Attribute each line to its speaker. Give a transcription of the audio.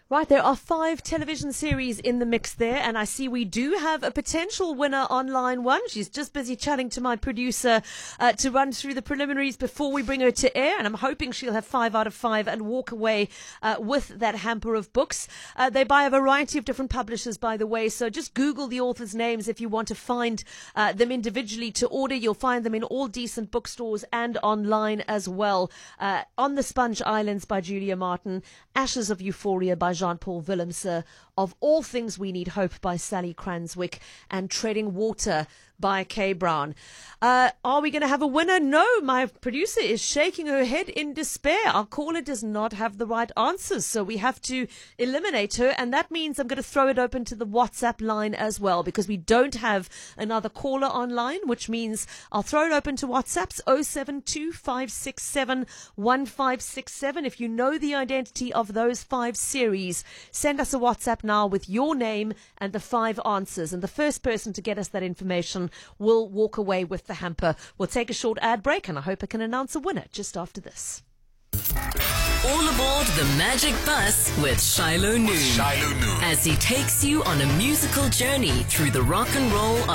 Speaker 1: Right, there are 5 television series in the mix there, and I see we do have a potential winner on line 1. She's just busy chatting to my producer to run through the preliminaries before we bring her to air, and I'm hoping she'll have 5 out of 5 and walk away with that hamper of books. They buy a variety of different publishers, by the way, so just Google the authors' names if you want to find them individually to order. You'll find them in all decent bookstores and online as well. On the Sponge Islands by Julia Martin, Ashes of Euphoria by Jean-Paul Willemse, Of All Things We Need Hope by Sally Cranswick, and Treading Water by Kay Brown. Are we going to have a winner? No, my producer is shaking her head in despair. Our caller does not have the right answers, so we have to eliminate her, and that means I'm going to throw it open to the WhatsApp line as well, because we don't have another caller online, which means I'll throw it open to WhatsApps 072-567-1567. If you know the identity of those 5 series, send us a WhatsApp now with your name and the 5 answers, and the first person to get us that information will walk away with the hamper. We'll take a short ad break, and I hope I can announce a winner just after this.
Speaker 2: All aboard the Magic Bus with Shiloh Noon, as he takes you on a musical journey through the rock and roll